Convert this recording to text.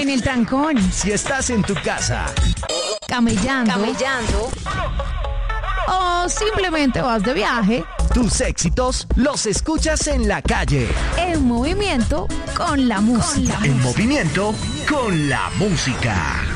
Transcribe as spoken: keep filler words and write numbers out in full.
en el trancón, Si estás en tu casa, camellando, Camellando. o simplemente vas de viaje, tus éxitos los escuchas en la calle. en movimiento con la música. En movimiento con la música.